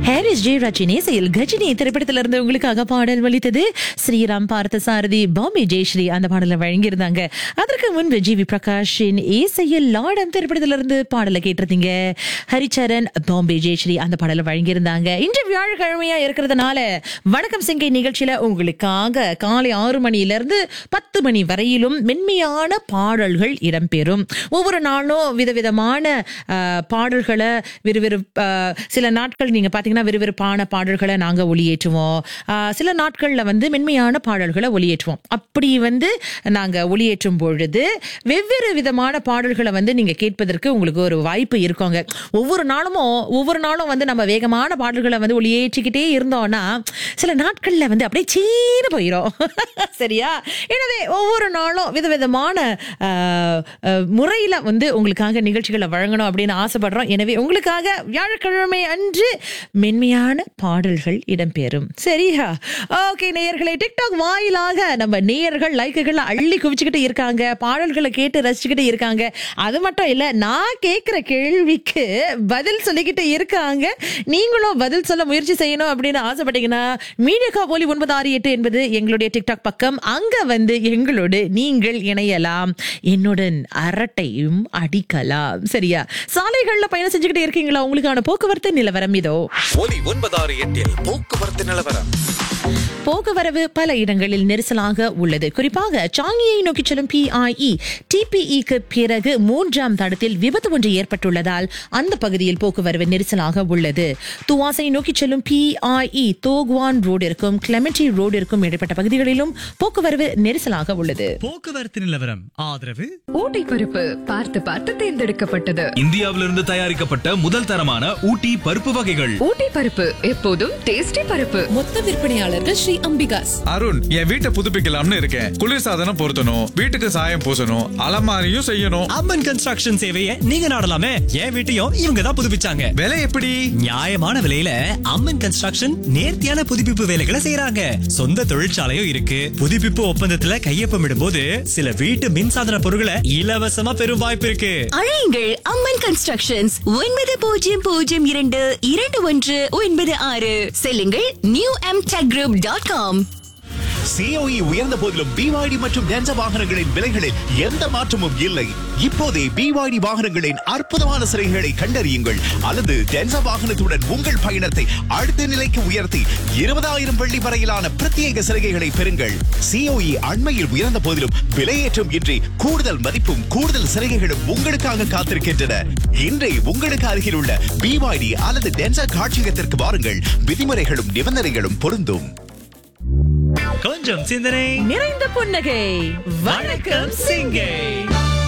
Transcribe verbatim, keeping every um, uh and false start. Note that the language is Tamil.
ஹாரிஸ் ஜெயராஜின் இசையில் கஜினி திரைப்படத்திலிருந்து உங்களுக்காக பாடல் வலித்தது ஸ்ரீராம் பார்த்தசாரதி, பாம்பே ஜெயஸ்ரீ அந்த பாடலை வழங்கியிருந்தாங்க. அதற்கு முன்பு ஜி வி பிரகாஷின் இசையில் லாடம் திரைப்படத்திலிருந்து பாடலை கேட்டிருந்தீங்க. ஹரிச்சரன், பாம்பே ஜெயஸ்ரீ அந்த பாடலை வழங்கியிருந்தாங்க. இன்று வியாழக்கிழமையா இருக்கிறதுனால வணக்கம் சிங்கை நிகழ்ச்சியில உங்களுக்காக காலை ஆறு மணியிலிருந்து பத்து மணி வரையிலும் மென்மையான பாடல்கள் இடம்பெறும். ஒவ்வொரு நாளும் விதவிதமான பாடல்களை விறுவிறு சில நாட்கள் நீங்க பாத்தீங்கன்னா விறுவிறுப்பான பாடல்களை நாங்க ஒளியேற்றுவோம். சில நாட்கள்ல வந்து மென்மையான பாடல்களை ஒளியேற்றுவோம். அப்படி வந்து நாங்க ஒளியேற்றும் பொழுது வெவ்வேறு விதமான பாடல்களை வந்து நீங்க கேட்பதற்கு உங்களுக்கு ஒரு வாய்ப்பு இருக்குங்க. ஒவ்வொரு நாளும் ஒவ்வொரு நாளும் வந்து நம்ம வேகமான பாடல்களை வந்து ஒளியேற்றிக்கிட்டே இருந்தோம்னா சில நாட்கள்ல வந்து அப்படியே சீனு போயிடும். சரியா? எனவே ஒவ்வொரு நாளும் விதவிதமான முறையில வந்து உங்களுக்காக நிகழ்ச்சிகளை வழங்கணும் அப்படின்னு ஆசைப்படுறோம். எனவே உங்களுக்காக வியாழக்கிழமை அன்று மென்மையான பாடல்கள் இடம்பெறும். சரியா? ஓகே நேயர்களே, டிக்டாக் வாயிலாக நம்ம நேயர்கள் லைக்குகளை அள்ளி குவிச்சுக்கிட்டு இருக்காங்க, பாடல்களை கேட்டு ரசிச்சுக்கிட்டு இருக்காங்க. அது மட்டும் இல்ல, நான் கேட்கிற கேள்விக்கு பதில் சொல்லிக்கிட்டு இருக்காங்க. நீங்களும் பதில் சொல்ல முயற்சி செய்யணும் அப்படின்னு ஆசைப்பட்டீங்கன்னா மீடியா போலி ஒன்பது ஆறு எட்டு என்பது எங்களுடைய டிக்டாக் பக்கம். அங்க வந்து எங்களோடு நீங்கள் இணையலாம், என்னுடன் அரட்டையும் அடிக்கலாம். சரியா? சாலைகள்ல பயணம் செஞ்சுக்கிட்டு இருக்கீங்களா? உங்களுக்கான போக்குவரத்து நிலவரம் இதோ. ஒலி ஒன்பது ஆறு எட்டில் போக்குவரத்து நிலவரம். போக்குவரவு பல இடங்களில் நெரிசலாக உள்ளது. குறிப்பாக சாங்கியை நோக்கி செல்லும் பிஐஇ டிபிஇக்கு பிறகு மூன்றாம் தடத்தில் விபத்து ஒன்று ஏற்பட்டுள்ளதால் அந்த பகுதியில் போக்குவரவு நெரிசலாக உள்ளது. துவாசை நோக்கி செல்லும் பிஐஇ தோகுவான் ரோடிற்கும் கிளெமெண்டி ரோடிற்கும் இடைப்பட்ட பகுதிகளிலும் போக்குவரவு நெரிசலாக உள்ளது. போக்குவரத்து நிலவரம் ஆதரவு ஊட்டி பருப்பு பார்த்து பார்த்து தேர்ந்தெடுக்கப்பட்டது. இந்தியாவிலிருந்து தயாரிக்கப்பட்ட முதல் தரமான ஊட்டி பருப்பு வகைகள். ஊட்டி பருப்பு எப்போதும் டேஸ்டி பருப்பு. மொத்த விற்பனையாளர்கள் ஸ்ரீ அம்பிகாஸ். அருண், என் வீட்டை புதுப்பிக்கலாம்னு இருக்கேன். குளிர்சாதனம் பொருத்தணும், வீட்டுக்கு சாயம் பூசணும், அலமாரியும் செய்யணும். அம்மன் கன்ஸ்ட்ரக்ஷன் சேவையை நீங்க நாடலாமே. என் வீட்டையும் இவங்க தான் புதுப்பிச்சாங்க. விலை எப்படி? நியாயமான விலையில அம்மன் கன்ஸ்ட்ரக்ஷன் நேர்த்தியான புதுப்பிப்பு வேலைகளை செய்யறாங்க. சொந்த தொழிற்சாலையும் இருக்கு. புதுப்பிப்பு ஒப்பந்தத்துல கையொப்பமிடும் போது சில வீட்டு மின்சாதன பொருட்களை இலவசமா பெறும் வாய்ப்பு இருக்கு. அழையுங்கள் அம்மன் கன்ஸ்ட்ரக்ஷன்ஸ் ஒன்பது பூஜ்ஜியம் பூஜ்ஜியம் இரண்டு இரண்டு ஒன்று ஒன்பது ஆறு. செல்லுங்கள் new M tech group dot com. COE உயர்ந்த போதிலும் பிவாய்டி மற்றும் டென்சா வாகனங்களின் விலைகளில் எந்த மாற்றமும் இல்லை. இப்போதே பிவாய்டி வாகனங்களின் அற்புதமான சிறைகளை கண்டறியுங்கள், அல்லது டென்சா வாகனத்துடன் உங்கள் பயணத்தை அடுத்த நிலைக்கு உயர்த்தி இருபதாயிரம் வெள்ளி வரையிலான பிரத்யேக சிறைகளை பெறுங்கள். சிஓஇ அண்மையில் உயர்ந்த போதிலும் விலையேற்றம் இன்றி கூடுதல் மதிப்பும் கூடுதல் சிறைகளும் உங்களுக்காக காத்திருக்கின்றன. இன்றே உங்களுக்கு அருகில் உள்ள பிவாய்டி அல்லது டென்சா காட்சியகத்திற்கு வாருங்கள். விதிமுறைகளும் நிபந்தனைகளும் பொருந்தும். கொஞ்சம் சிந்தனை நிறைந்த புன்னகை. வணக்கம் சிங்கை.